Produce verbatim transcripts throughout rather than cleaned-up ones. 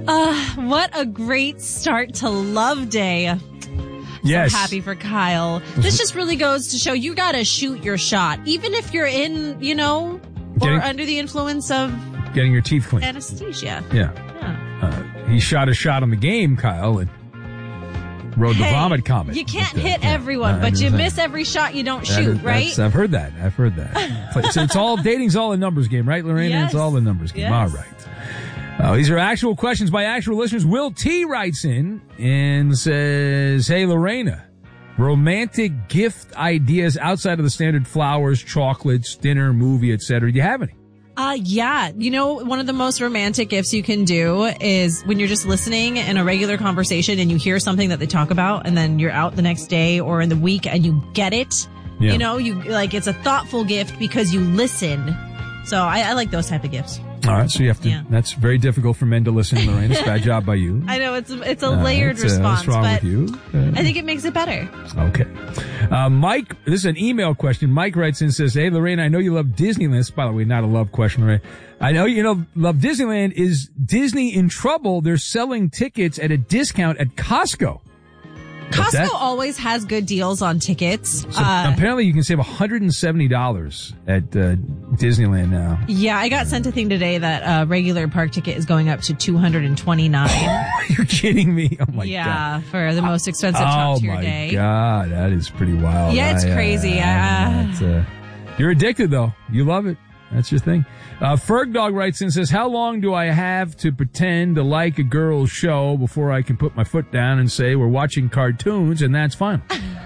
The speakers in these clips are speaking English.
Uh, what a great start to Love Day. Yes. So happy for Kyle. This just really goes to show you got to shoot your shot. Even if you're in, you know, Getting, or under the influence of getting your teeth cleaned. Anesthesia. Yeah. yeah. Uh, he shot a shot on the game, Kyle, and rode hey, the vomit comet. You can't but, uh, hit yeah. everyone, uh, but you miss every shot you don't shoot, is, right? I've heard that. I've heard that. So it's all, dating's all a numbers game, right, Lorena? Yes. It's all a numbers game. Yes. All right. Uh, these are actual questions by actual listeners. Will T writes in and says, hey, Lorena, romantic gift ideas outside of the standard flowers, chocolates, dinner, movie, et cetera. Do you have any? Uh, yeah. You know, one of the most romantic gifts you can do is when you're just listening in a regular conversation and you hear something that they talk about and then you're out the next day or in the week and you get it. Yeah. You know, you like it's a thoughtful gift because you listen. So I, I like those type of gifts. All right, so you have to. Yeah. That's very difficult for men to listen, Lorraine. It's a bad job by you. I know it's it's a layered uh, response, what's wrong but with you? Uh, I think it makes it better. Okay, uh, Mike. This is an email question. Mike writes in and says, "Hey, Lorraine, I know you love Disneyland. By the way, not a love question, Lorraine. I know you know love Disneyland. Is Disney in trouble? They're selling tickets at a discount at Costco." Costco that, always has good deals on tickets. So uh, apparently you can save one hundred seventy dollars at uh, Disneyland now. Yeah, I got sent a thing today that a uh, regular park ticket is going up to two hundred twenty-nine dollars. You're kidding me? Oh my yeah, God. Yeah, for the most expensive oh top tier my day. God, that is pretty wild. Yeah, it's I, crazy. Uh, uh, it's, uh, you're addicted though. You love it. That's your thing. Uh, Ferg Dog writes in and says, how long do I have to pretend to like a girl's show before I can put my foot down and say we're watching cartoons and that's fine?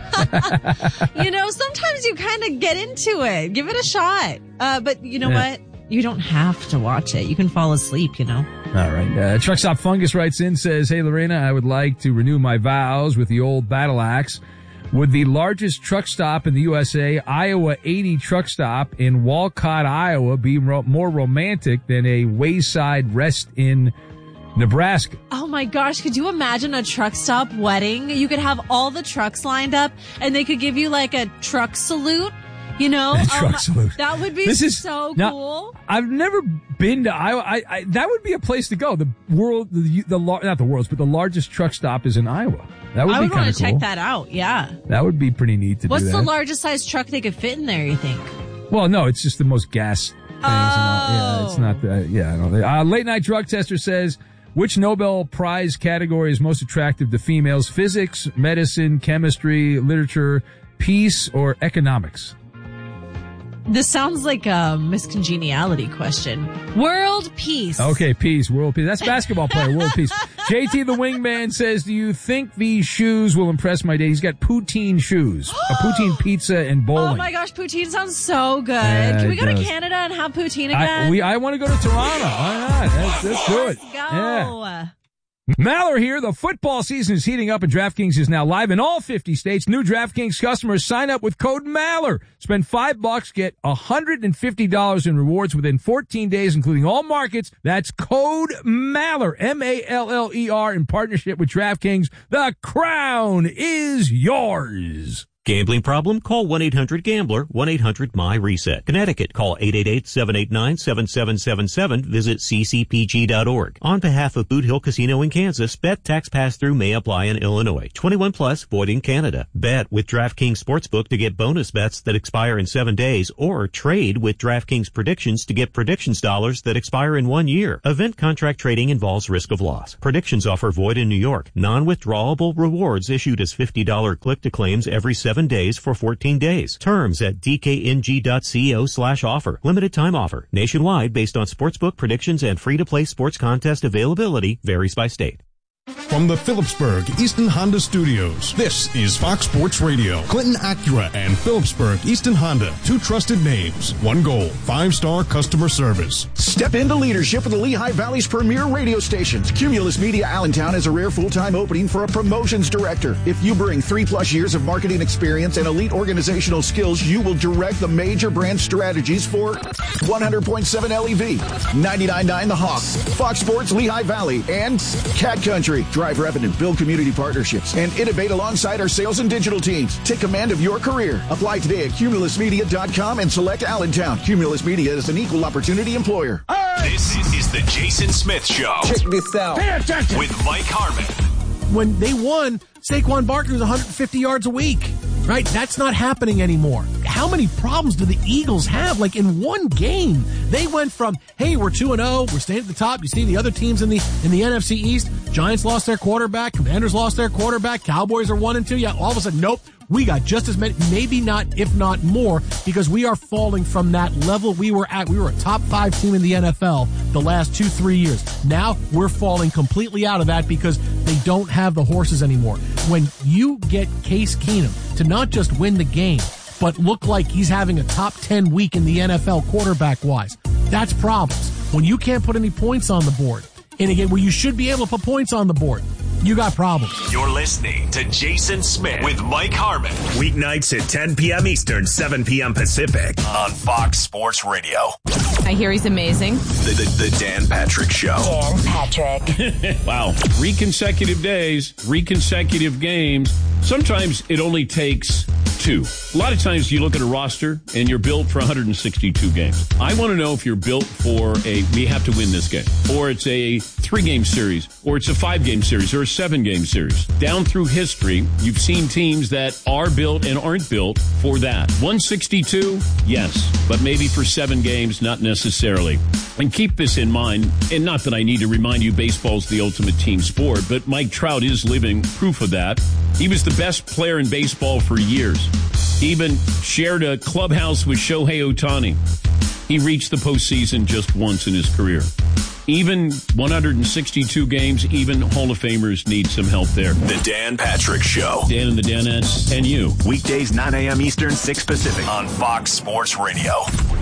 You know, sometimes you kind of get into it. Give it a shot. Uh, but you know yeah. what? You don't have to watch it. You can fall asleep, you know. All right. Uh, Truck Stop Fungus writes in, says, hey, Lorena, I would like to renew my vows with the old battle axe. Would the largest truck stop in the U S A, Iowa eighty truck stop in Walcott, Iowa, be ro- more romantic than a wayside rest in Nebraska? Oh my gosh, could you imagine a truck stop wedding? You could have all the trucks lined up and they could give you like a truck salute, you know? A truck um, salute. That would be this is, so now, cool. I've never been to Iowa. I, I, that would be a place to go. The world, the, the not the world's, but the largest truck stop is in Iowa. That would I be would kind want of to cool. check that out, yeah. That would be pretty neat to What's do that. What's the largest size truck they could fit in there, you think? Well, no, it's just the most gas things. Oh. And all. Yeah, it's not the, yeah. I don't know. Uh, Late Night Drug Tester says, which Nobel Prize category is most attractive to females? Physics, medicine, chemistry, literature, peace, or economics? This sounds like a miscongeniality question. World peace. Okay, peace, world peace. That's basketball player, world peace. J T the Wingman says, do you think these shoes will impress my date? He's got poutine shoes, a poutine pizza and bowling. Oh my gosh, poutine sounds so good. Yeah, Can we go does. to Canada and have poutine again? I, we, I want to go to Toronto. Why not? Let's, let's do it. Let's go. Yeah. Maller here. The football season is heating up and DraftKings is now live in all fifty states. New DraftKings customers sign up with code Maller. Spend five bucks, get one hundred fifty dollars in rewards within fourteen days, including all markets. That's code Maller, M A L L E R, in partnership with DraftKings. The crown is yours. Gambling problem? Call one eight hundred gambler, one eight hundred M Y reset. Connecticut, call eight eight eight, seven eight nine, seven seven seven seven. Visit c c p g dot org. On behalf of Boot Hill Casino in Kansas, bet tax pass-through may apply in Illinois. twenty-one plus, void in Canada. Bet with DraftKings Sportsbook to get bonus bets that expire in seven days, or trade with DraftKings Predictions to get predictions dollars that expire in one year. Event contract trading involves risk of loss. Predictions offer void in New York. Non-withdrawable rewards issued as fifty dollars click-to-claims every seven days for fourteen days. Terms at d k n g dot co slash offer. Limited time offer. Nationwide based on sportsbook predictions and free-to-play sports contest availability. Varies by state. From the Phillipsburg Easton Honda Studios, this is Fox Sports Radio. Clinton Acura and Phillipsburg Easton Honda, two trusted names, one goal, five-star customer service. Step into leadership of the Lehigh Valley's premier radio stations. Cumulus Media Allentown has a rare full-time opening for a promotions director. If you bring three-plus years of marketing experience and elite organizational skills, you will direct the major brand strategies for one hundred point seven L E V, ninety-nine point nine The Hawk, Fox Sports Lehigh Valley, and Cat Country. industry, drive revenue, build community partnerships, and innovate alongside our sales and digital teams. Take command of your career. Apply today at cumulus media dot com and select Allentown. Cumulus Media is an equal opportunity employer. This is the Jason Smith Show. Check this out. Pay attention. With Mike Harmon. When they won, Saquon Barkley was one hundred fifty yards a week, right? That's not happening anymore. How many problems do the Eagles have? Like in one game, they went from, hey, we're two and oh, we're staying at the top. You see the other teams in the in the N F C East. Giants lost their quarterback. Commanders lost their quarterback. Cowboys are one and two. Yeah, all of a sudden, nope. We got just as many, maybe not, if not more, because we are falling from that level we were at. We were a top five team in the N F L the last two, three years. Now we're falling completely out of that because they don't have the horses anymore. When you get Case Keenum to not just win the game, but look like he's having a top ten week in the N F L quarterback-wise, that's problems. When you can't put any points on the board, and again, where you should be able to put points on the board, you got problems. You're listening to Jason Smith with Mike Harmon. Weeknights at ten p.m. Eastern, seven p.m. Pacific on Fox Sports Radio. I hear he's amazing. The, the, the Dan Patrick Show. Dan Patrick. Wow. Three consecutive days, three consecutive games. Sometimes it only takes two. A lot of times you look at a roster and you're built for one hundred sixty-two games. I want to know if you're built for a, we have to win this game, or it's a three-game series, or it's a five-game series, or a seven-game series. Down through history, you've seen teams that are built and aren't built for that. one sixty-two, yes, but maybe for seven games, not necessarily. And keep this in mind, and not that I need to remind you baseball's the ultimate team sport, but Mike Trout is living proof of that. He was the best player in baseball for years. He even shared a clubhouse with Shohei Ohtani. He reached the postseason just once in his career. Even one hundred sixty-two games, even Hall of Famers need some help there. The Dan Patrick Show. Dan and the Danettes and you. Weekdays, nine a.m. Eastern, six Pacific on Fox Sports Radio.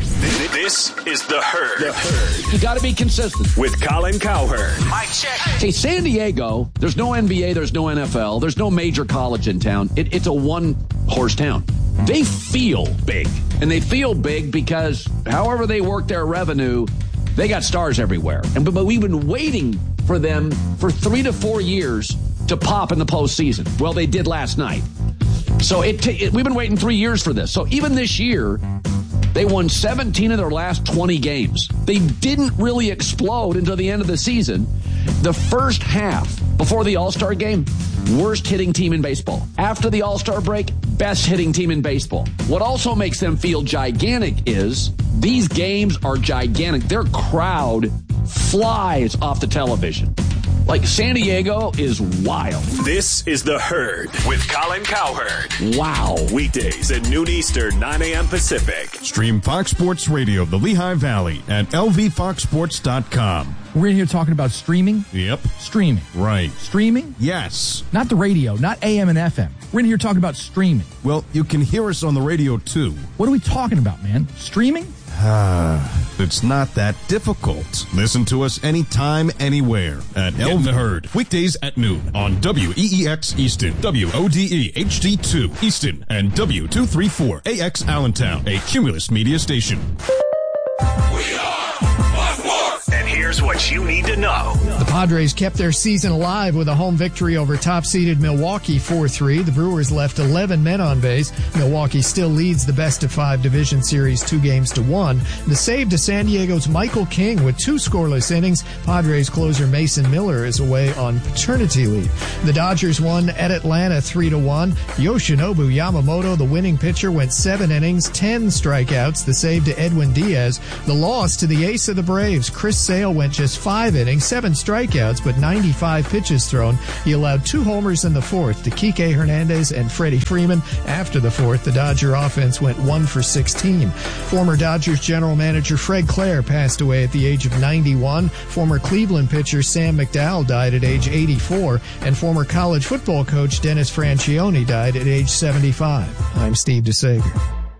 This is The Herd. The Herd. You got to be consistent. With Colin Cowherd. Mike check. See, San Diego, there's no N B A, there's no N F L, there's no major college in town. It, it's a one-horse town. They feel big. And they feel big because however they work their revenue, they got stars everywhere. And but we've been waiting for them for three to four years to pop in the postseason. Well, they did last night. So it, t- it we've been waiting three years for this. So even this year, they won seventeen of their last twenty games. They didn't really explode until the end of the season. The first half, before the All-Star game, worst hitting team in baseball. After the All-Star break, best hitting team in baseball. What also makes them feel gigantic is these games are gigantic. Their crowd flies off the television. Like, San Diego is wild. This is The Herd with Colin Cowherd. Wow. Weekdays at noon Eastern, nine a.m. Pacific. Stream Fox Sports Radio, the Lehigh Valley at L V fox sports dot com. We're in here talking about streaming. Yep. Streaming. Right. Streaming? Yes. Not the radio, not A M and F M. We're in here talking about streaming. Well, you can hear us on the radio, too. What are we talking about, man? Streaming? Ah, it's not that difficult. Listen to us anytime, anywhere at L V The Herd. Weekdays at noon on W E E X Easton, W O D E H D two Easton, and W two thirty-four A X Allentown, a Cumulus Media station. We are Fox Sports. And here's what you need to know. The Padres kept their season alive with a home victory over top-seeded Milwaukee four three. The Brewers left eleven men on base. Milwaukee still leads the best-of-five division series two games to one. The save to San Diego's Michael King with two scoreless innings. Padres closer Mason Miller is away on paternity leave. The Dodgers won at Atlanta three to one. Yoshinobu Yamamoto, the winning pitcher, went seven innings, ten strikeouts. The save to Edwin Diaz. The loss to the ace of the Braves, Chris Sale, went just five innings, seven strikeouts, but ninety-five pitches thrown. He allowed two homers in the fourth to Kike Hernandez and Freddie Freeman. After the fourth, the Dodger offense went one for sixteen. Former Dodgers general manager Fred Clare passed away at the age of ninety-one. Former Cleveland pitcher Sam McDowell died at age eighty-four. And former college football coach Dennis Franchione died at age seventy-five. I'm Steve DeSager.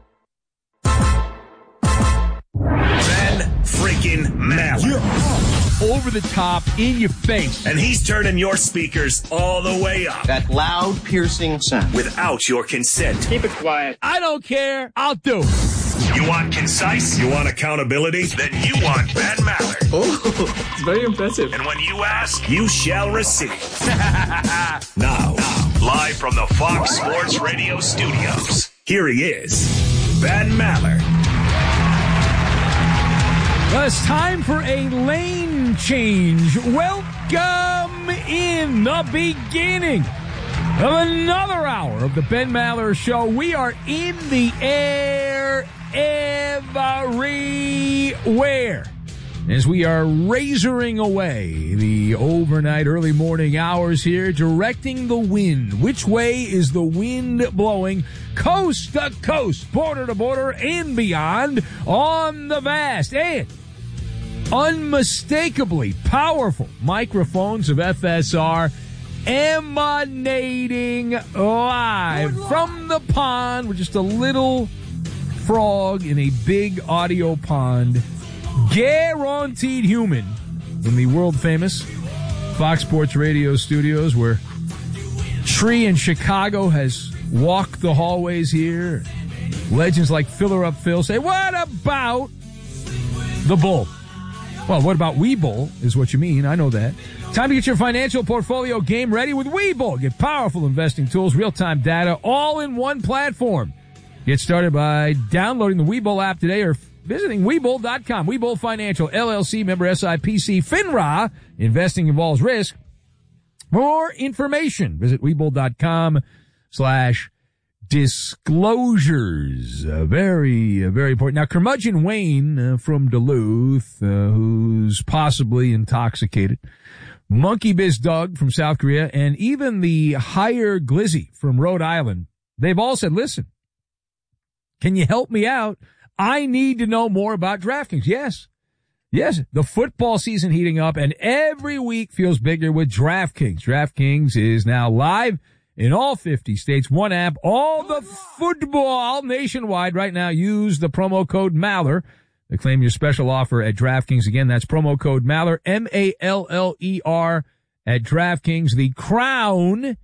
Freaking Maller. You're over the top, in your face. And he's turning your speakers all the way up. That loud, piercing sound. Without your consent. Keep it quiet. I don't care. I'll do it. You want concise? You want accountability? Then you want Ben Maller. Oh, it's very impressive. And when you ask, you shall receive. now, now, live from the Fox Sports Radio studios, here he is, Ben Maller. Well, it's time for a lane change. Welcome in the beginning of another hour of the Ben Maller Show. We are in the air everywhere as we are razoring away the overnight early morning hours here, directing the wind. Which way is the wind blowing? Coast to coast, border to border, and beyond on the vast and unmistakably powerful microphones of F S R, emanating live from the pond. We're just a little frog in a big audio pond, guaranteed human, in the world famous Fox Sports Radio studios, where Tree in Chicago has walked the hallways here. Legends like Filler Up Phil say, what about the Bull? Well, what about Webull is what you mean. I know that. Time to get your financial portfolio game ready with Webull. Get powerful investing tools, real-time data, all in one platform. Get started by downloading the Webull app today or visiting Webull dot com. Webull Financial, L L C, member S I P C, FINRA. Investing involves risk. For more information, visit Webull dot com slash disclosures. Uh, very, uh, very important. Now, Curmudgeon Wayne uh, from Duluth, uh, who's possibly intoxicated, Monkey Biz Doug from South Korea, and even the higher Glizzy from Rhode Island, they've all said, listen, can you help me out? I need to know more about DraftKings. Yes. Yes, the football season heating up, and every week feels bigger with DraftKings. DraftKings is now live in all fifty states, one app, all the football nationwide right now. Use the promo code Maller to claim your special offer at DraftKings. Again, that's promo code Maller, M A L L E R, at DraftKings. The crown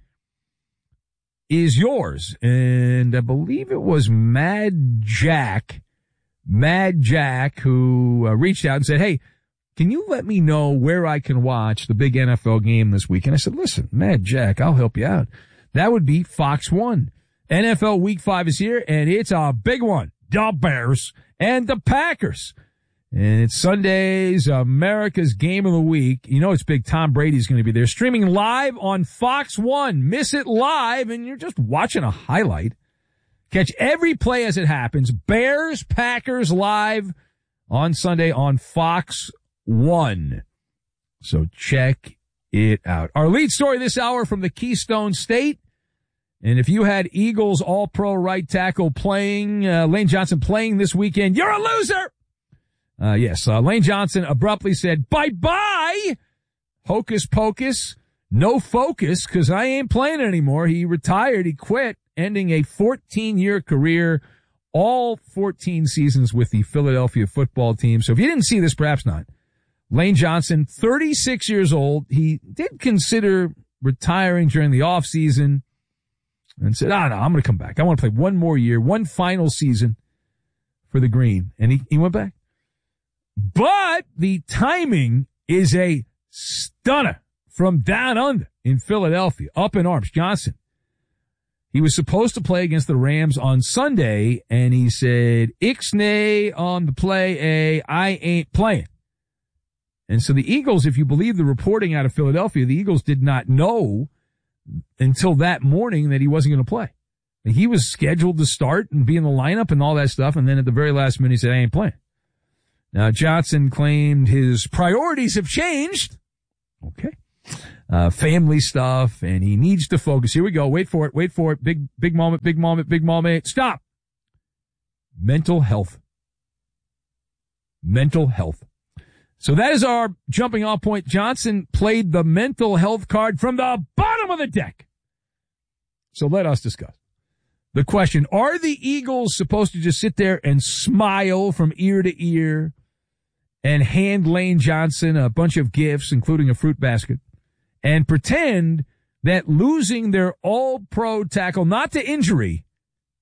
is yours. And I believe it was Mad Jack, Mad Jack, who uh, reached out and said, hey, can you let me know where I can watch the big N F L game this week? And I said, listen, Mad Jack, I'll help you out. That would be Fox one. N F L Week five is here, and it's a big one. The Bears and the Packers. And it's Sunday's America's Game of the Week. You know it's big. Tom Brady's going to be there. Streaming live on Fox one. Miss it live, and you're just watching a highlight. Catch every play as it happens. Bears, Packers live on Sunday on Fox one. So check it out. Our lead story this hour from the Keystone State. And if you had Eagles all-pro right tackle playing, uh, Lane Johnson playing this weekend, you're a loser! Uh, yes, uh, Lane Johnson abruptly said, bye-bye! Hocus pocus, no focus, because I ain't playing anymore. He retired, he quit, ending a fourteen-year career, all fourteen seasons with the Philadelphia football team. So if you didn't see this, perhaps not. Lane Johnson, thirty-six years old. He did consider retiring during the offseason and said, ah, no, I'm going to come back. I want to play one more year, one final season for the Green. And he, he went back. But the timing is a stunner from down under in Philadelphia, up in arms. Johnson, he was supposed to play against the Rams on Sunday, and he said, Ixnay on the play, A, I ain't playing. And so the Eagles, if you believe the reporting out of Philadelphia, the Eagles did not know until that morning that he wasn't going to play. He was scheduled to start and be in the lineup and all that stuff, and then at the very last minute he said, I ain't playing. Now, Johnson claimed his priorities have changed. Okay. Uh, family stuff, and he needs to focus. Here we go. Wait for it. Wait for it. Big, big moment, big moment, big moment. Stop. Mental health. Mental health. So that is our jumping off point. Johnson played the mental health card from the bottom of the deck. So let us discuss the question. Are the Eagles supposed to just sit there and smile from ear to ear and hand Lane Johnson a bunch of gifts, including a fruit basket, and pretend that losing their all-pro tackle, not to injury,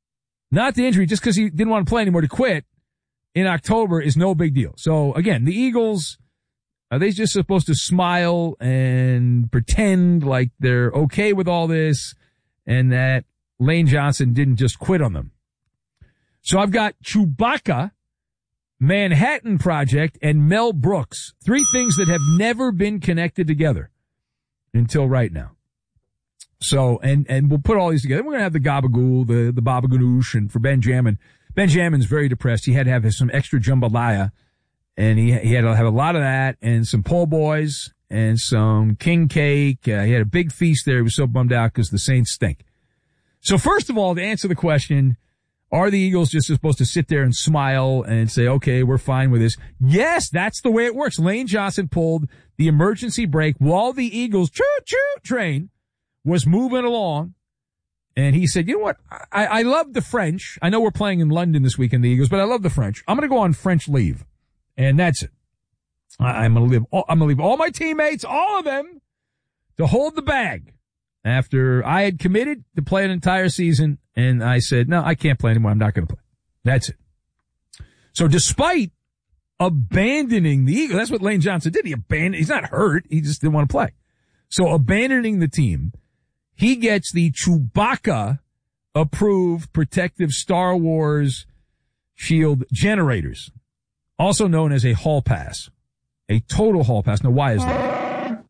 not the injury, just because he didn't want to play anymore to quit in October is no big deal. So again, the Eagles, are they just supposed to smile and pretend like they're okay with all this and that Lane Johnson didn't just quit on them? So I've got Chewbacca, Manhattan Project, and Mel Brooks. Three things that have never been connected together until right now. So, and, and we'll put all these together. We're going to have the gabagool, the, the babaganoosh, and for Benjamin. Benjamin's very depressed. He had to have some extra jambalaya, and he, he had to have a lot of that, and some po' boys, and some king cake. Uh, he had a big feast there. He was so bummed out because the Saints stink. So first of all, to answer the question, are the Eagles just supposed to sit there and smile and say, okay, we're fine with this? Yes, that's the way it works. Lane Johnson pulled the emergency brake while the Eagles choo-choo train was moving along. And he said, you know what? I, I love the French. I know we're playing in London this weekend, the Eagles, but I love the French. I'm going to go on French leave. And that's it. I, I'm going to leave, I'm going to leave all my teammates, all of them, to hold the bag. After I had committed to play an entire season, and I said, no, I can't play anymore. I'm not going to play. That's it. So despite abandoning the Eagles, that's what Lane Johnson did. He abandoned, he's not hurt. He just didn't want to play. So abandoning the team, he gets the Chewbacca approved protective Star Wars shield generators, also known as a hall pass, a total hall pass. Now, why is that?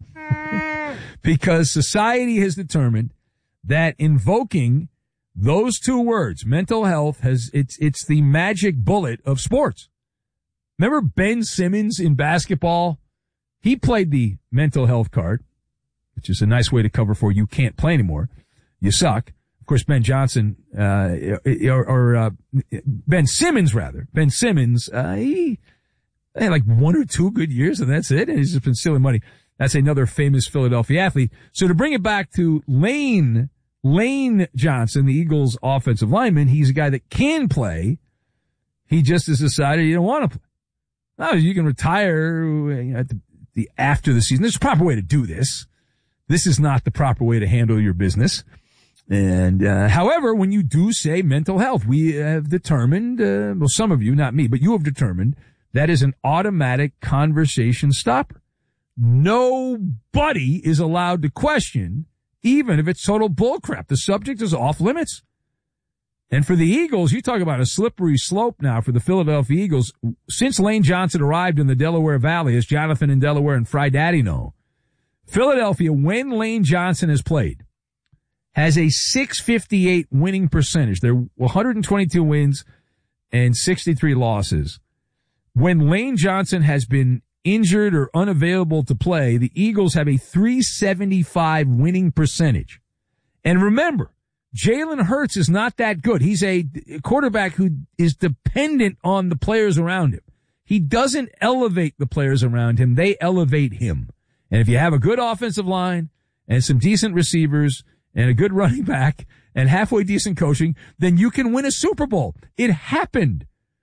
Because society has determined that invoking those two words, mental health, has it's it's the magic bullet of sports. Remember Ben Simmons in basketball? He played the mental health card, which is a nice way to cover for you can't play anymore. You suck. Of course, Ben Johnson, uh, or, or uh, Ben Simmons, rather. Ben Simmons, uh, he had like one or two good years, and that's it. And he's just been stealing money. That's another famous Philadelphia athlete. So to bring it back to Lane, Lane Johnson, the Eagles offensive lineman, he's a guy that can play. He just has decided he don't want to play. Now, you can retire at the, the after the season. There's a proper way to do this. This is not the proper way to handle your business. And, uh, however, when you do say mental health, we have determined, uh, well, some of you, not me, but you have determined that is an automatic conversation stopper. Nobody is allowed to question, even if it's total bullcrap. The subject is off limits. And for the Eagles, you talk about a slippery slope now for the Philadelphia Eagles. Since Lane Johnson arrived in the Delaware Valley, as Jonathan in Delaware and Fry Daddy know, Philadelphia, when Lane Johnson has played, has a six fifty-eight winning percentage. They're one hundred twenty-two wins and sixty-three losses. When Lane Johnson has been injured or unavailable to play, the Eagles have a three seventy-five winning percentage. And remember, Jalen Hurts is not that good. He's a quarterback who is dependent on the players around him. He doesn't elevate the players around him. They elevate him. And if you have a good offensive line and some decent receivers and a good running back and halfway decent coaching, then you can win a Super Bowl. It happened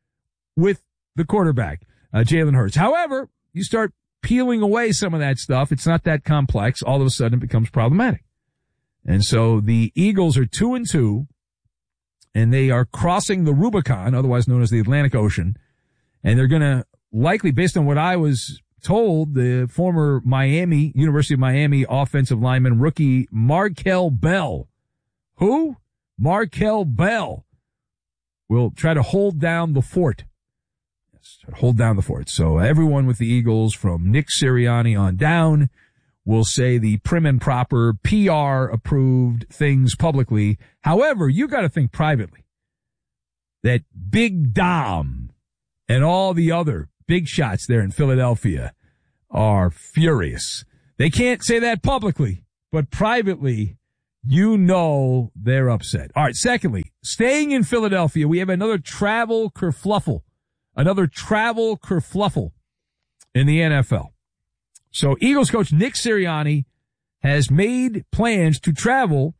with the quarterback, uh, Jalen Hurts. However, you start peeling away some of that stuff. It's not that complex. All of a sudden it becomes problematic. And so the Eagles are two and two, and they are crossing the Rubicon, otherwise known as the Atlantic Ocean. And they're going to likely, based on what I was told, the former Miami, University of Miami offensive lineman, rookie Markel Bell. Who? Markel Bell will try to hold down the fort. Yes, hold down the fort. So everyone with the Eagles, from Nick Sirianni on down, will say the prim and proper P R approved things publicly. However, you got to think privately that Big Dom and all the other big shots there in Philadelphia are furious. They can't say that publicly, but privately, you know they're upset. All right. Secondly, staying in Philadelphia, we have another travel kerfluffle, another travel kerfluffle in the N F L. So Eagles coach Nick Sirianni has made plans to travel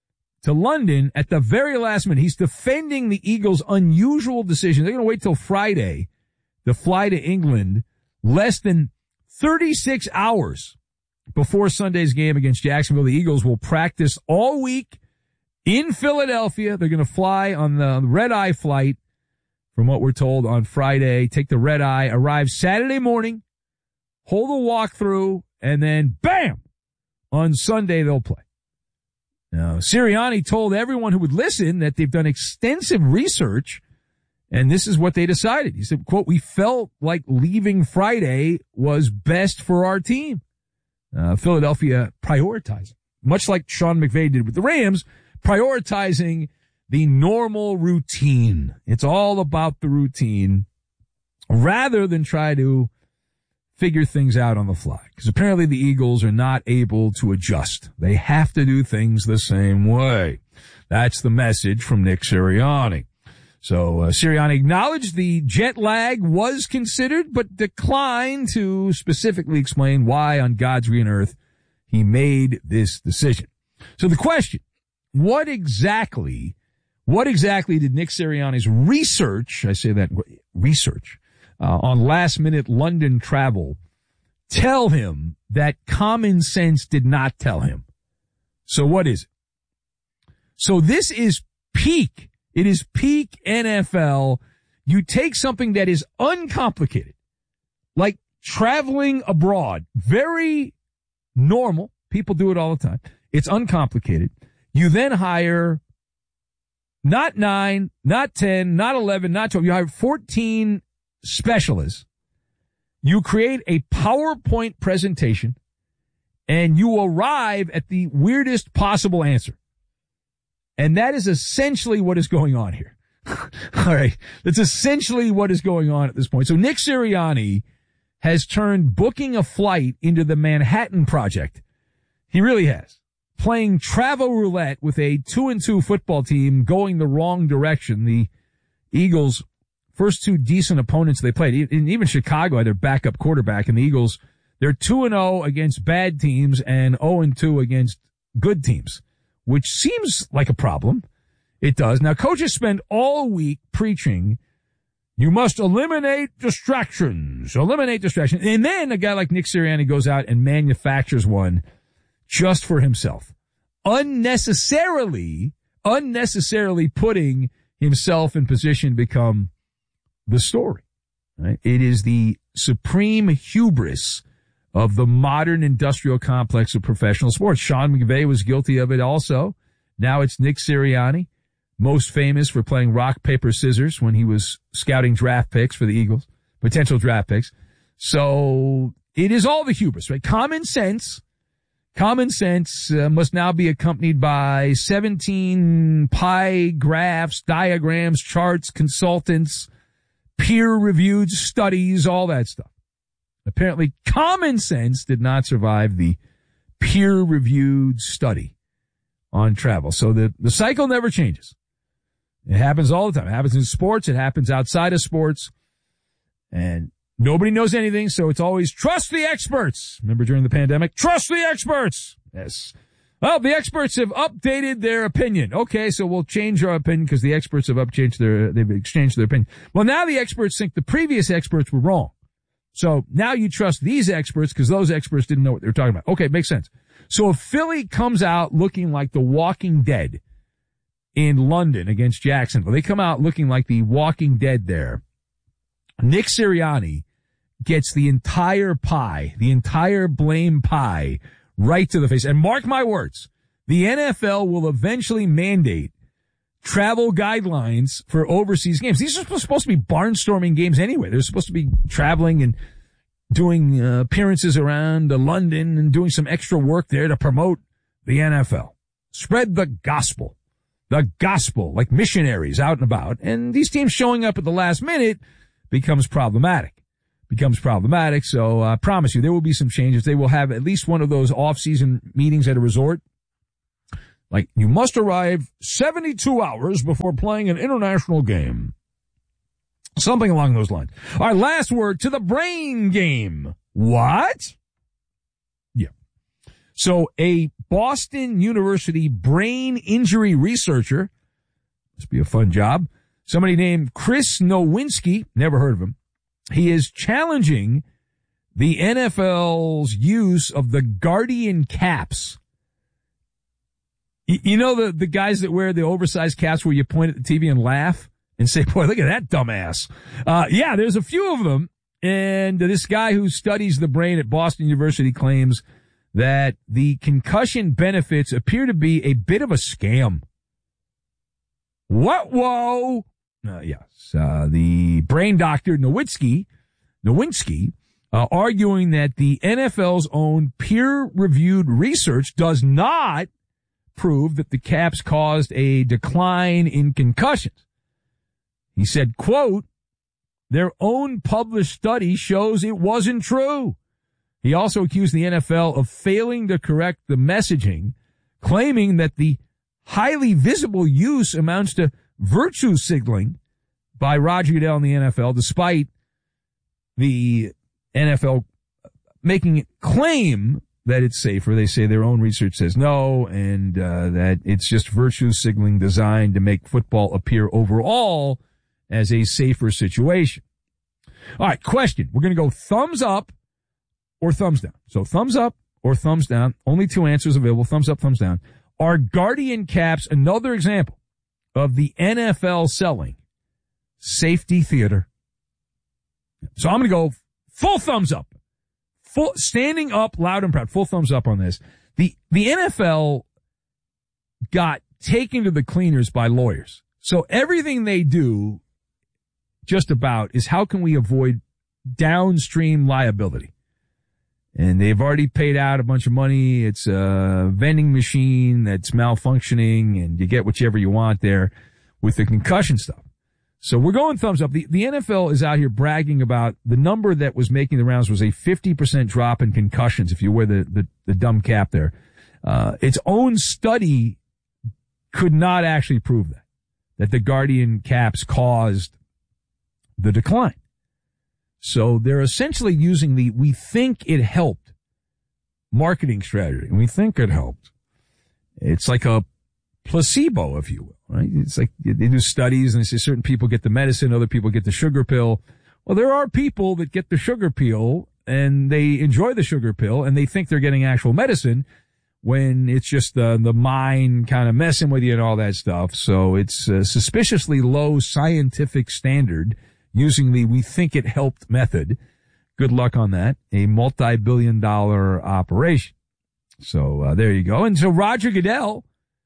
to London at the very last minute. He's defending the Eagles' unusual decision. They're going to wait till Friday to fly to England, less than thirty-six hours before Sunday's game against Jacksonville. The Eagles will practice all week in Philadelphia. They're going to fly on the red-eye flight, from what we're told, on Friday. Take the red-eye, arrive Saturday morning, hold a walkthrough, and then, bam, on Sunday they'll play. Now, Sirianni told everyone who would listen that they've done extensive research, and this is what they decided. He said, quote, "We felt like leaving Friday was best for our team." Uh, Philadelphia prioritizing, much like Sean McVay did with the Rams, prioritizing the normal routine. It's all about the routine rather than try to figure things out on the fly. Because apparently the Eagles are not able to adjust. They have to do things the same way. That's the message from Nick Sirianni. So uh, Sirianni acknowledged the jet lag was considered, but declined to specifically explain why on God's green earth he made this decision. So the question, what exactly, what exactly did Nick Sirianni's research, I say that, research, uh, on last minute London travel tell him that common sense did not tell him? So what is it? So this is peak. It is peak N F L. You take something that is uncomplicated, like traveling abroad, very normal. People do it all the time. It's uncomplicated. You then hire not nine, not ten, not eleven, not twelve. You hire fourteen specialists. You create a PowerPoint presentation, and you arrive at the weirdest possible answer. And that is essentially what is going on here. All right. That's essentially what is going on at this point. So Nick Sirianni has turned booking a flight into the Manhattan Project. He really has. Playing travel roulette with a two and two football team going the wrong direction. The Eagles' first two decent opponents they played, and even Chicago had their backup quarterback, and the Eagles, they're two and oh against bad teams and oh and two against good teams, which seems like a problem. It does. Now, coaches spend all week preaching, you must eliminate distractions, eliminate distractions. And then a guy like Nick Sirianni goes out and manufactures one just for himself, unnecessarily, unnecessarily putting himself in position to become the story. Right? It is the supreme hubris of the modern industrial complex of professional sports. Sean McVay was guilty of it also. Now it's Nick Sirianni, most famous for playing rock, paper, scissors when he was scouting draft picks for the Eagles, potential draft picks. So it is all the hubris, right? Common sense, common sense uh, must now be accompanied by seventeen pie graphs, diagrams, charts, consultants, peer-reviewed studies, all that stuff. Apparently, common sense did not survive the peer-reviewed study on travel. So the, the cycle never changes. It happens all the time. It happens in sports. It happens outside of sports. And nobody knows anything, so it's always trust the experts. Remember during the pandemic? Trust the experts. Yes. Well, the experts have updated their opinion. Okay, so we'll change our opinion because the experts have upchanged their, they've exchanged their opinion. Well, now the experts think the previous experts were wrong. So now you trust these experts because those experts didn't know what they were talking about. Okay, makes sense. So if Philly comes out looking like the Walking Dead in London against Jacksonville, they come out looking like the Walking Dead there, Nick Sirianni gets the entire pie, the entire blame pie right to the face. And mark my words, the N F L will eventually mandate travel guidelines for overseas games. These are supposed to be barnstorming games anyway. They're supposed to be traveling and doing uh, appearances around uh, London and doing some extra work there to promote the N F L. Spread the gospel. The gospel, like missionaries out and about. And these teams showing up at the last minute becomes problematic. Becomes problematic. So I promise you, there will be some changes. They will have at least one of those off-season meetings at a resort. Like, you must arrive seventy-two hours before playing an international game. Something along those lines. All right, last word to the brain game. What? Yeah. So a Boston University brain injury researcher, must be a fun job, somebody named Chris Nowinski, never heard of him. He is challenging the N F L's use of the Guardian caps You know the, the guys that wear the oversized caps where you point at the T V and laugh and say, boy, look at that dumbass. Uh, yeah, there's a few of them. And this guy who studies the brain at Boston University claims that the concussion benefits appear to be a bit of a scam. What? Whoa. Uh, yes. Uh, the brain doctor Nowinski, Nowinski, uh, arguing that the N F L's own peer-reviewed research does not prove that the caps caused a decline in concussions. He said, quote, their own published study shows it wasn't true. He also accused the N F L of failing to correct the messaging, claiming that the highly visible use amounts to virtue signaling by Roger Goodell and the N F L, despite the N F L making it claim that it's safer. They say their own research says no, and uh, that it's just virtue signaling designed to make football appear overall as a safer situation. All right, question. We're going to go thumbs up or thumbs down. So thumbs up or thumbs down. Only two answers available. Thumbs up, thumbs down. Are Guardian caps another example of the N F L selling safety theater? So I'm going to go full thumbs up. Full, standing up loud and proud. Full thumbs up on this. The, the N F L got taken to the cleaners by lawyers. So everything they do just about is how can we avoid downstream liability? And they've already paid out a bunch of money. It's a vending machine that's malfunctioning and you get whichever you want there with the concussion stuff. So we're going thumbs up. The, the N F L is out here bragging about the number that was making the rounds was a fifty percent drop in concussions if you wear the, the, the dumb cap there. Uh, its own study could not actually prove that, that the Guardian caps caused the decline. So they're essentially using the we think it helped marketing strategy. We think it helped. It's like a placebo, if you will, right? It's like they do studies and they say certain people get the medicine, other people get the sugar pill. Well, there are people that get the sugar pill and they enjoy the sugar pill and they think they're getting actual medicine when it's just the, the mind kind of messing with you and all that stuff. So it's a suspiciously low scientific standard using the we think it helped method. Good luck on that. A multi-billion dollar operation. So uh, there you go. And so Roger Goodell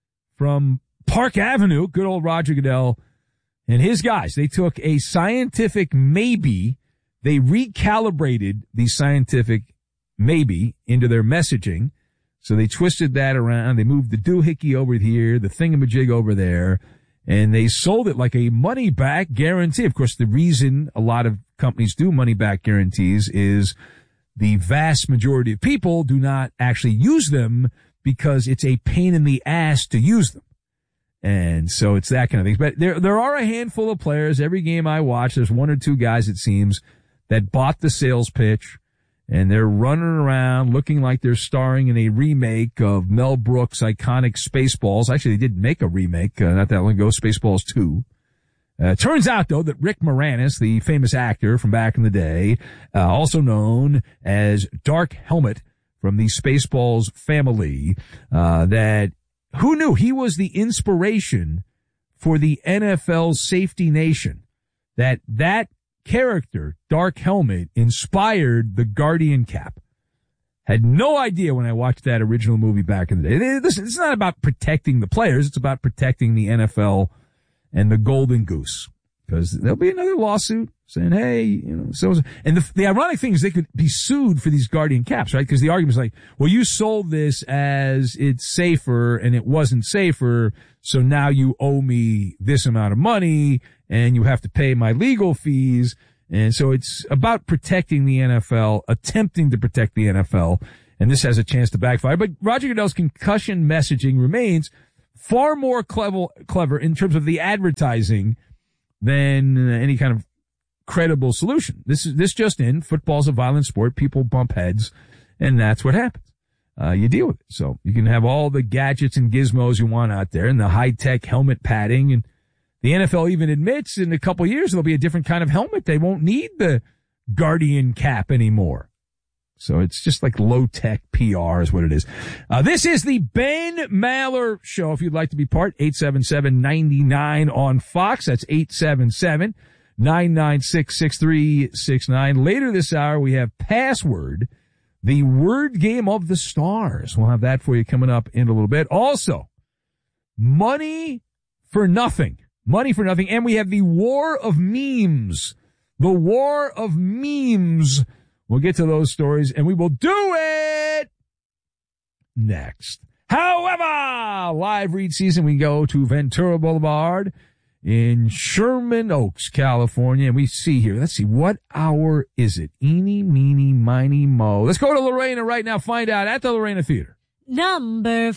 from Park Avenue, good old Roger Goodell and his guys, they took a scientific maybe, they recalibrated the scientific maybe into their messaging. So they twisted that around. They moved the doohickey over here, the thingamajig over there, and they sold it like a money back guarantee. Of course, the reason a lot of companies do money back guarantees is the vast majority of people do not actually use them because it's a pain in the ass to use them. And so it's that kind of thing. But there, there are a handful of players. Every game I watch, there's one or two guys, it seems, that bought the sales pitch and they're running around looking like they're starring in a remake of Mel Brooks' iconic Spaceballs. Actually, they did make a remake uh, not that long ago, Spaceballs two. Uh, turns out, though, that Rick Moranis, the famous actor from back in the day, uh, also known as Dark Helmet from the Spaceballs family, uh, that who knew he was the inspiration for the N F L's Safety Nation, that that character, Dark Helmet, inspired the Guardian cap. Had no idea when I watched that original movie back in the day. Listen, it's not about protecting the players. It's about protecting the N F L and the Golden Goose. Because there'll be another lawsuit saying, hey, you know, so, and the, the ironic thing is they could be sued for these Guardian caps, right? Because the argument's like, well, you sold this as it's safer and it wasn't safer. So now you owe me this amount of money and you have to pay my legal fees. And so it's about protecting the N F L, attempting to protect the N F L. And this has a chance to backfire. But Roger Goodell's concussion messaging remains far more clever, clever in terms of the advertising than any kind of credible solution. This is, this just in, football's a violent sport. People bump heads and that's what happens. Uh, you deal with it. So you can have all the gadgets and gizmos you want out there and the high tech helmet padding. And the N F L even admits in a couple of years, there'll be a different kind of helmet. They won't need the Guardian cap anymore. So it's just like low-tech P R is what it is. Uh, this is the Ben Maller Show. If you'd like to be part, eight seven seven, nine nine on Fox. That's eight seven seven, nine nine six, six three six nine. Later this hour, we have Password, the word game of the stars. We'll have that for you coming up in a little bit. Also, Money for Nothing. Money for Nothing. And we have the War of Memes. The War of Memes. We'll get to those stories, and we will do it next. However, live read season, we go to Ventura Boulevard in Sherman Oaks, California, and we see here, let's see, what hour is it? Eeny, meeny, miny, mo. Let's go to Lorena right now, find out at the Lorena Theater. Number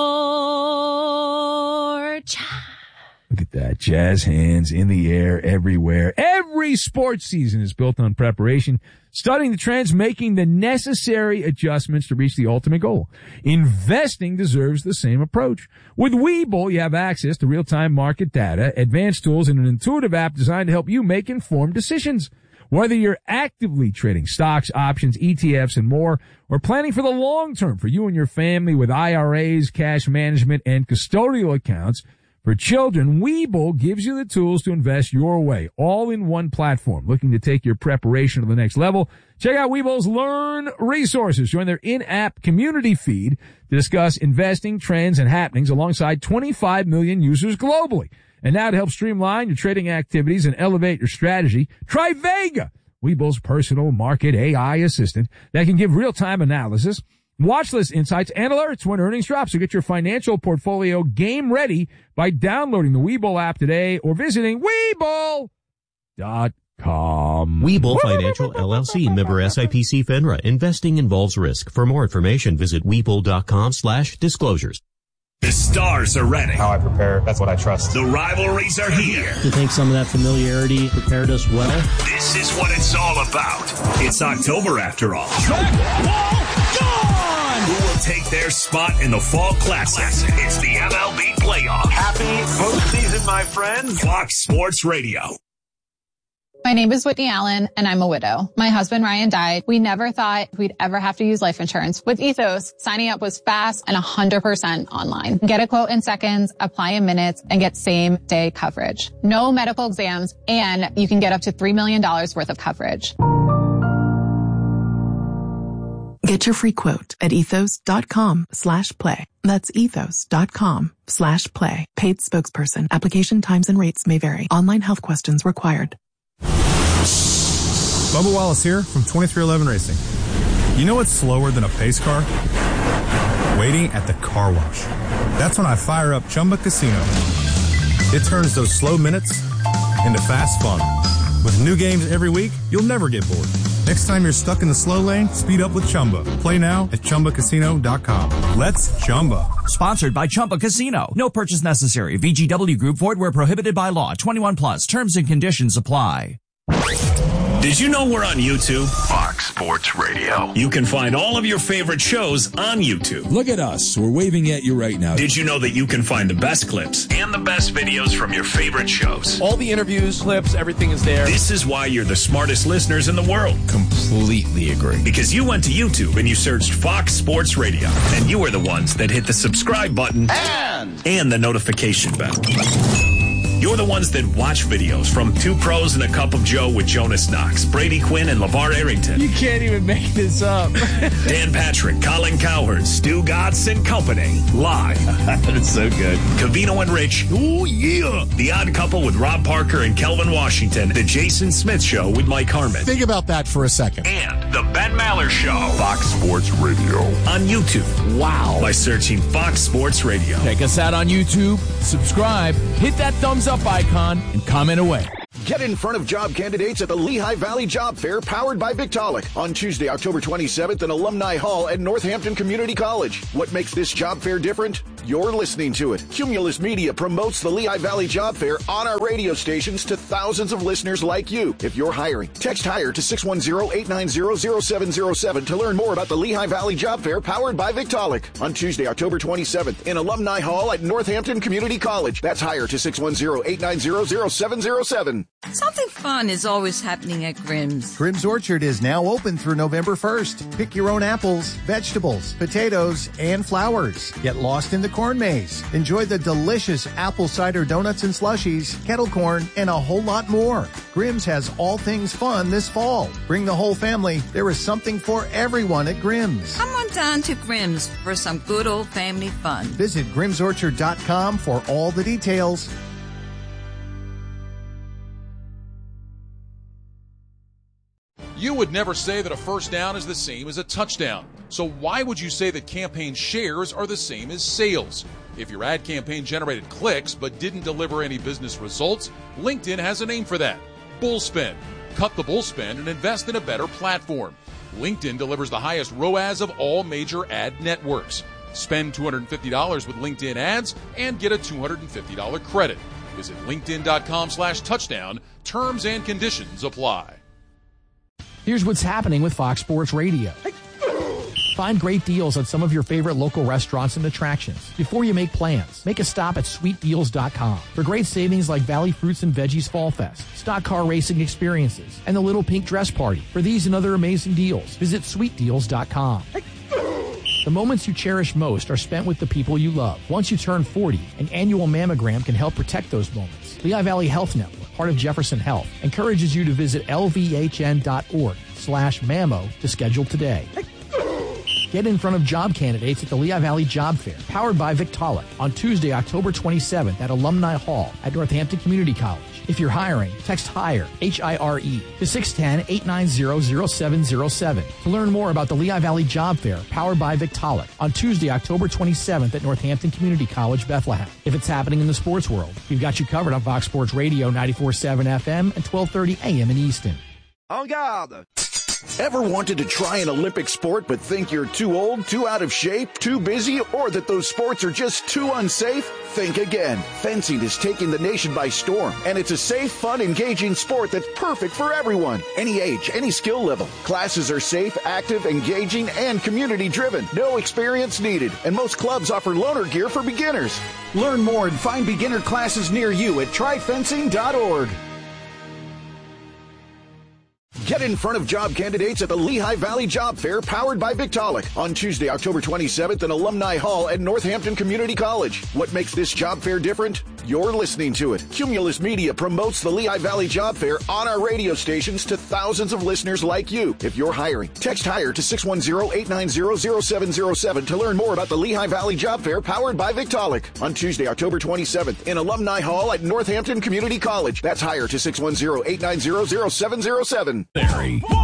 four. Cha. Look at that. Jazz hands in the air everywhere. Every sports season is built on preparation, studying the trends, making the necessary adjustments to reach the ultimate goal. Investing deserves the same approach. With Webull, you have access to real-time market data, advanced tools, and an intuitive app designed to help you make informed decisions. Whether you're actively trading stocks, options, E T Fs, and more, or planning for the long term for you and your family with I R As, cash management, and custodial accounts, for children, Webull gives you the tools to invest your way, all in one platform. Looking to take your preparation to the next level? Check out Webull's Learn resources. Join their in-app community feed to discuss investing, trends, and happenings alongside twenty-five million users globally. And now to help streamline your trading activities and elevate your strategy, try Vega, Webull's personal market A I assistant that can give real-time analysis, watch list insights, and alerts when earnings drop. So get your financial portfolio game ready by downloading the Webull app today or visiting Webull dot com. Webull Financial, L L C, member S I P C FINRA. Investing involves risk. For more information, visit Webull dot com slash disclosures. The stars are ready. How I prepare, that's what I trust. The rivalries are here. I think some of that familiarity prepared us well. This is what it's all about. It's October after all. Track wall, gone! Who will take their spot in the Fall Classic? It's the M L B playoff. Happy postseason, my friends. Fox Sports Radio. My name is Whitney Allen, and I'm a widow. My husband, Ryan, died. We never thought we'd ever have to use life insurance. With Ethos, signing up was fast and one hundred percent online. Get a quote in seconds, apply in minutes, and get same-day coverage. No medical exams, and you can get up to three million dollars worth of coverage. Get your free quote at ethos.com slash play. That's ethos.com slash play. Paid spokesperson. Application times and rates may vary. Online health questions required. Bubba Wallace here from twenty-three eleven Racing. You know what's slower than a pace car? Waiting at the car wash. That's when I fire up Chumba Casino. It turns those slow minutes into fast fun. With new games every week, you'll never get bored. Next time you're stuck in the slow lane, speed up with Chumba. Play now at Chumba Casino dot com. Let's Chumba. Sponsored by Chumba Casino. No purchase necessary. V G W Group. Void where prohibited by law. twenty-one plus. Terms and conditions apply. Did you know we're on YouTube? Fox Sports Radio. You can find all of your favorite shows on YouTube. Look at us. We're waving at you right now. Did you know that you can find the best clips and the best videos from your favorite shows? All the interviews, clips, everything is there. This is why you're the smartest listeners in the world. Completely agree. Because you went to YouTube and you searched Fox Sports Radio. And you were the ones that hit the subscribe button and, and the notification bell. You're the ones that watch videos from Two Pros and a Cup of Joe with Jonas Knox, Brady Quinn, and LeVar Arrington. You can't even make this up. Dan Patrick, Colin Cowherd, Stu Gatz and Company. Live. That's so good. Covino and Rich. Oh, yeah. The Odd Couple with Rob Parker and Kelvin Washington. The Jason Smith Show with Mike Harmon. Think about that for a second. And The Ben Maller Show. Fox Sports Radio. On YouTube. Wow. By searching Fox Sports Radio. Check us out on YouTube. Subscribe. Hit that thumbs up icon and comment away. Get in front of job candidates at the Lehigh Valley Job Fair powered by Victaulic on Tuesday, October twenty-seventh in Alumni Hall at Northampton Community College. What makes this job fair different? You're listening to it. Cumulus Media promotes the Lehigh Valley Job Fair on our radio stations to thousands of listeners like you. If you're hiring, text HIRE to six one zero, eight nine zero, zero seven zero seven to learn more about the Lehigh Valley Job Fair powered by Victaulic on Tuesday, October twenty-seventh in Alumni Hall at Northampton Community College. That's HIRE to six one zero, eight nine zero, zero seven zero seven. Something fun is always happening at Grimm's. Grimm's Orchard is now open through November first. Pick your own apples, vegetables, potatoes, and flowers. Get lost in the corn maze. Enjoy the delicious apple cider donuts and slushies, kettle corn, and a whole lot more. Grimm's has all things fun this fall. Bring the whole family. There is something for everyone at Grimm's. Come on down to Grimm's for some good old family fun. Visit grims orchard dot com for all the details. You would never say that a first down is the same as a touchdown. So why would you say that campaign shares are the same as sales? If your ad campaign generated clicks but didn't deliver any business results, LinkedIn has a name for that. Bullspend. Cut the bullspend and invest in a better platform. LinkedIn delivers the highest R O A S of all major ad networks. Spend two hundred fifty dollars with LinkedIn ads and get a two hundred fifty dollars credit. Visit linkedin.com slash touchdown. Terms and conditions apply. Here's what's happening with Fox Sports Radio. Find great deals at some of your favorite local restaurants and attractions. Before you make plans, make a stop at sweet deals dot com for great savings like Valley Fruits and Veggies Fall Fest, stock car racing experiences, and the Little Pink Dress Party. For these and other amazing deals, visit sweet deals dot com. The moments you cherish most are spent with the people you love. Once you turn forty, an annual mammogram can help protect those moments. Lehigh Valley Health Network, part of Jefferson Health, encourages you to visit L V H N dot org slash mammo to schedule today. Get in front of job candidates at the Lehigh Valley Job Fair, powered by Victaulic, on Tuesday, October twenty-seventh at Alumni Hall at Northampton Community College. If you're hiring, text HIRE, H I R E, to six one zero, eight nine zero, zero seven zero seven to learn more about the Lehigh Valley Job Fair, powered by Victaulic, on Tuesday, October twenty-seventh at Northampton Community College, Bethlehem. If it's happening in the sports world, we've got you covered on Fox Sports Radio ninety-four point seven F M and twelve thirty A M in Easton. En garde! Ever wanted to try an Olympic sport but think you're too old, too out of shape, too busy, or that those sports are just too unsafe? Think again. Fencing is taking the nation by storm, and it's a safe, fun, engaging sport that's perfect for everyone. Any age, any skill level. Classes are safe, active, engaging, and community-driven. No experience needed, and most clubs offer loaner gear for beginners. Learn more and find beginner classes near you at try fencing dot org. Get in front of job candidates at the Lehigh Valley Job Fair, powered by Victaulic, on Tuesday, October twenty-seventh in Alumni Hall at Northampton Community College. What makes this job fair different? You're listening to it. Cumulus Media promotes the Lehigh Valley Job Fair on our radio stations to thousands of listeners like you. If you're hiring, text HIRE to six one zero, eight nine zero, zero seven zero seven to learn more about the Lehigh Valley Job Fair, powered by Victaulic, on Tuesday, October twenty-seventh in Alumni Hall at Northampton Community College. That's HIRE to six one zero, eight nine zero, zero seven zero seven. Barry.